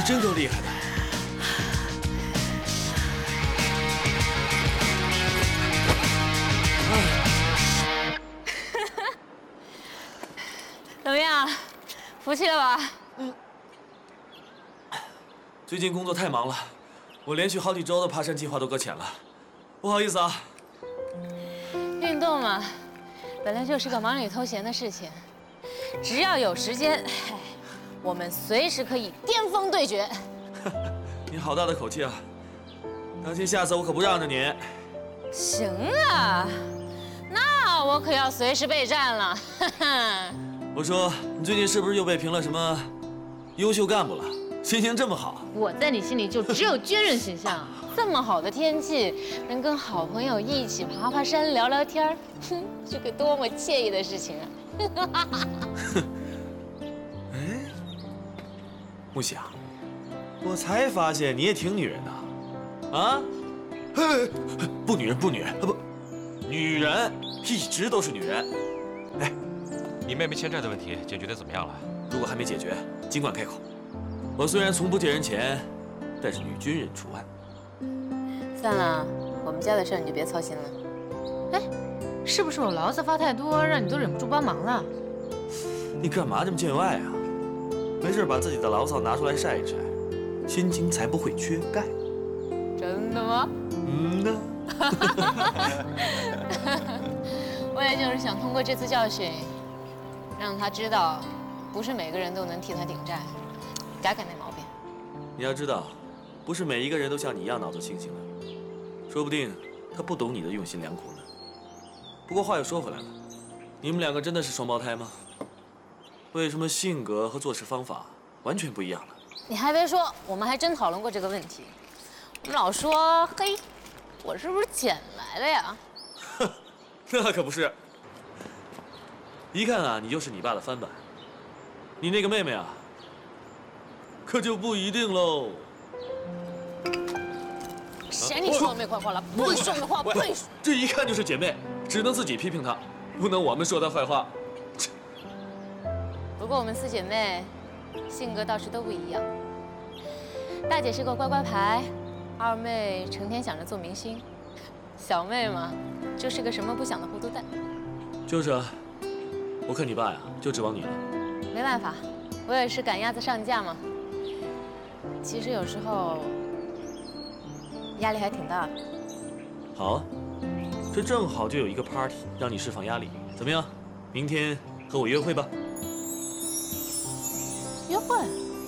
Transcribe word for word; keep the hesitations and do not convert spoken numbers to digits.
真够厉害的。 怎么样，服气了吧？ 嗯。最近工作太忙了，我连续好几周的爬山计划都搁浅了，不好意思啊。 运动嘛，本来就是个忙里偷闲的事情，只要有时间，嗨，我们随时可以巅峰对决。 你好大的口气啊！当心下次我可不让着你。 行啊，那我可要随时备战了。 我说，你最近是不是又被评了什么优秀干部了？心情这么好？ 我在你心里就只有军人形象。这么好的天气，能跟好朋友一起爬爬山、聊聊天，哼，是个多么惬意的事情啊！ 哎，木喜啊，我才发现你也挺女人的，啊？嘿，不女人，不女人，啊不，女人一直都是女人。哎， 你妹妹欠债的问题解决的怎么样了？ 如果还没解决，尽管开口。我虽然从不借人钱，但是女军人除外。 算了，我们家的事你就别操心了。哎，是不是我牢骚发太多，让你都忍不住帮忙了？ 你干嘛这么见外啊？没事把自己的牢骚拿出来晒一晒，心情才不会缺钙。 真的吗？ 嗯呢。 我也就是想通过这次教训，让他知道，不是每个人都能替他顶债，改改那毛病。 你要知道，不是每一个人都像你一样脑子清醒的。说不定他不懂你的用心良苦呢。不过话又说回来了，你们两个真的是双胞胎吗？为什么性格和做事方法完全不一样呢？ 你还别说，我们还真讨论过这个问题。我们老说，嘿，我是不是捡来的呀？ 哼，那可不是。一看啊，你就是你爸的翻版。你那个妹妹啊，可就不一定喽。 谁你说没坏话了？不会说的话不会说。 这一看就是姐妹，只能自己批评她，不能我们说她坏话。 不过我们四姐妹性格倒是都不一样。大姐是个乖乖牌，二妹成天想着做明星，小妹嘛，就是个什么不想的糊涂蛋。 就是啊，我看你爸呀，就指望你了。 没办法，我也是赶鸭子上架嘛。其实有时候压力还挺大的。 好啊，这正好就有一个 party 让你释放压力，怎么样？明天和我约会吧。 约会？